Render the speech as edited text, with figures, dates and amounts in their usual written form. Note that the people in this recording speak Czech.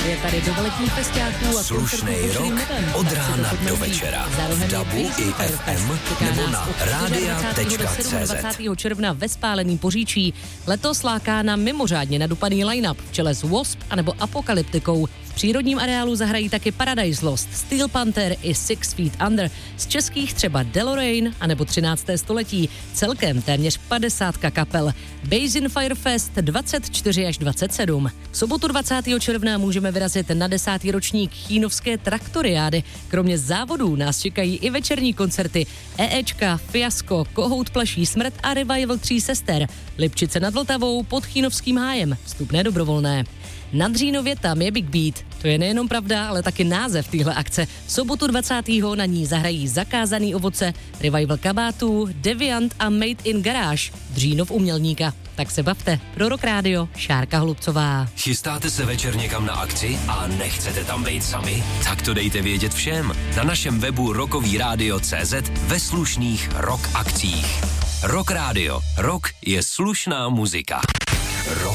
je tady do velikých festiáků a Slušnej rok od rána do večera. V DABu i FM nebo na radia.cz. 20. června ve Spáleném Poříčí. Letos láká na mimořádně nadupaný line-up v čele s Wasp anebo Apokalyptikou. V přírodním areálu zahrají taky Paradise Lost, Steel Panther i Six Feet Under. Z českých třeba Deloraine anebo 13. století. Celkem téměř 50 kapel. Basin Fire Fest 24 až 27. V sobotu 20. června můžeme vyrazit na 10. ročník Chínovské traktoriády. Kromě závodů nás čekají i večerní koncerty EEčka, Fiasko, Kohout plaší smrt a Revival 3 sester. Lipčice nad Vltavou pod Chínovským hájem. Vstupné dobrovolné. Na Dřínově tam je Big Beat. To je nejenom pravda, ale taky název téhle akce. V sobotu 20. na ní zahrají Zakázaný ovoce, Revival kabátů, Deviant a Made in Garage. Dřínov umělníka. Tak se bavte. Pro Rock Radio, Šárka Holubcová. Chystáte se večer někam na akci a nechcete tam být sami? Tak to dejte vědět všem. Na našem webu rockovyradio.cz ve slušných rock akcích. Rock Radio. Rock je slušná muzika. Rock